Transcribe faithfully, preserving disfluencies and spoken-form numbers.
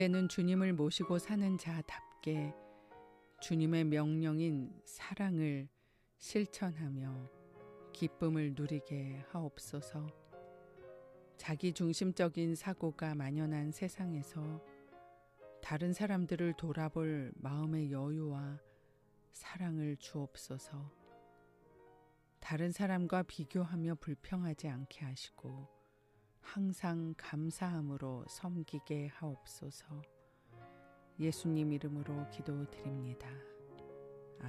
때는 주님을 모시고 사는 자답게 주님의 명령인 사랑을 실천하며 기쁨을 누리게 하옵소서. 자기중심적인 사고가 만연한 세상에서 다른 사람들을 돌아볼 마음의 여유와 사랑을 주옵소서. 다른 사람과 비교하며 불평하지 않게 하시고 항상 감사함으로 섬기게 하옵소서. 예수님 이름으로 기도드립니다.